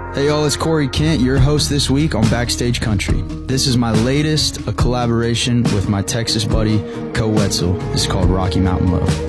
Hey y'all, it's Corey Kent, your host this week on Backstage Country. This is my latest, a collaboration with my Texas buddy, Co Wetzel. It's called Rocky Mountain Love.